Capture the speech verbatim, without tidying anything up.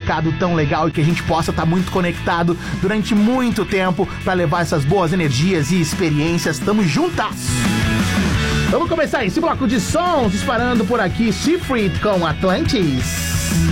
mercado tão legal e que a gente possa estar muito conectado durante muito tempo para levar essas boas energias e experiências. Tamo juntas! Vamos começar esse bloco de sons disparando por aqui, Seafried com Atlantis.